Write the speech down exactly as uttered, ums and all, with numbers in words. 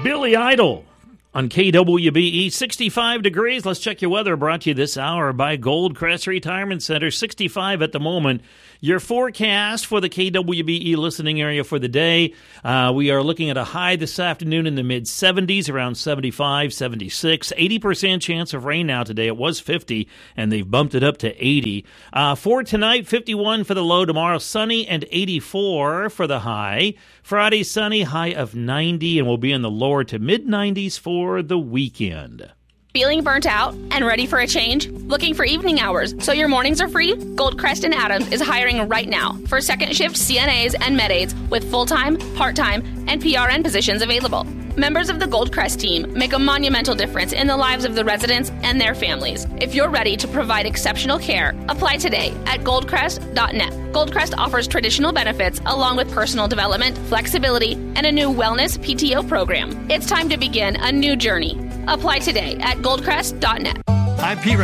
Billy Idol on K W B E, sixty-five degrees. Let's check your weather, brought to you this hour by Goldcrest Retirement Center, sixty-five at the moment. Your forecast for the K W B E listening area for the day, uh, we are looking at a high this afternoon in the mid-seventies, around seventy-five, seventy-six, eighty percent chance of rain now today. It was fifty, and they've bumped it up to eighty. Uh, for tonight, fifty-one for the low. Tomorrow, sunny and eighty-four for the high. Friday, sunny, high of ninety, and we'll be in the lower to mid-nineties for the weekend. Feeling burnt out and ready for a change? Looking for evening hours so your mornings are free? Goldcrest and Adams is hiring right now for second shift C N As and med aides with full-time, part-time, and P R N positions available. Members of the Goldcrest team make a monumental difference in the lives of the residents and their families. If you're ready to provide exceptional care, apply today at goldcrest dot net. Goldcrest offers traditional benefits along with personal development, flexibility, and a new wellness P T O program. It's time to begin a new journey. Apply today at goldcrest dot net. I'm Pete